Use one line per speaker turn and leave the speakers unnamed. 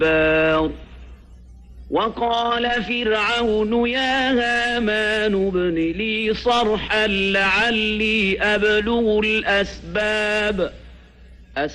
الجبار وقال فرعون يا هامان ابن لي صرحا لعلي أبلغ الأسباب